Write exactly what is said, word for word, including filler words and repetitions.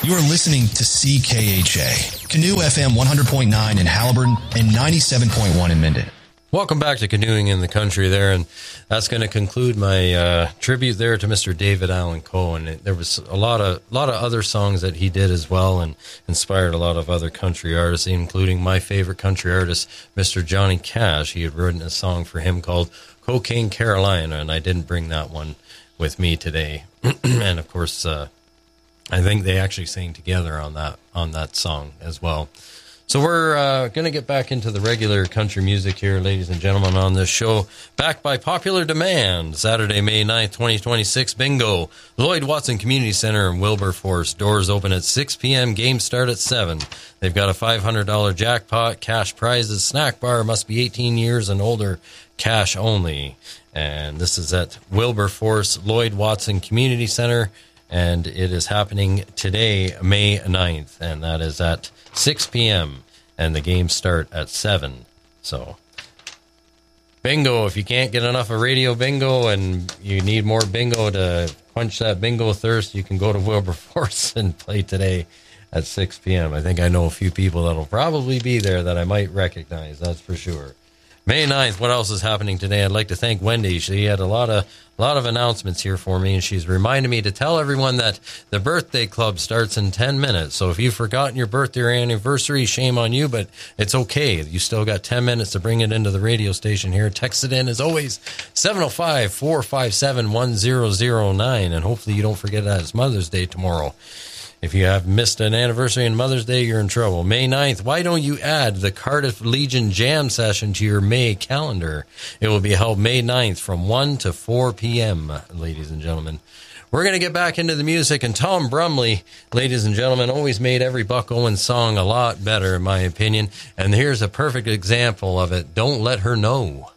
You're listening to C K H A, Canoe F M one hundred point nine in Haliburton and ninety-seven point one in Minden. Welcome back to Canoeing in the Country there, and that's going to conclude my uh, tribute there to Mister David Allan Coe. And it, there was a lot of lot of other songs that he did as well, and inspired a lot of other country artists, including my favorite country artist, Mister Johnny Cash. He had written a song for him called Cocaine Carolina, and I didn't bring that one with me today. And of course, uh, I think they actually sang together on that on that song as well. So we're uh, going to get back into the regular country music here, ladies and gentlemen, on this show. Backed by popular demand, Saturday, May ninth, twenty twenty-six, bingo. Lloyd Watson Community Center in Wilberforce. Doors open at six p.m., games start at seven. They've got a five hundred dollars jackpot, cash prizes, snack bar, must be eighteen years and older, cash only. And this is at Wilberforce Lloyd Watson Community Center, and it is happening today, May ninth, and that is at six p.m., and the games start at seven. So, bingo, if you can't get enough of radio bingo and you need more bingo to quench that bingo thirst, you can go to Wilberforce and play today at six p.m. I think I know a few people that'll probably be there that I might recognize, that's for sure. May ninth, what else is happening today? I'd like to thank Wendy. She had a lot of a lot of announcements here for me, and she's reminded me to tell everyone that the birthday club starts in ten minutes. So if you've forgotten your birthday or anniversary, shame on you, but it's okay. You still got ten minutes to bring it into the radio station here. Text it in, as always, seven oh five, four five seven, one oh oh nine, and hopefully you don't forget that it's Mother's Day tomorrow. If you have missed an anniversary and Mother's Day, you're in trouble. May ninth, why don't you add the Cardiff Legion Jam Session to your May calendar? It will be held May ninth from one to four p.m., ladies and gentlemen. We're going to get back into the music, and Tom Brumley, ladies and gentlemen, always made every Buck Owens song a lot better, in my opinion. And here's a perfect example of it. Don't Let Her Know.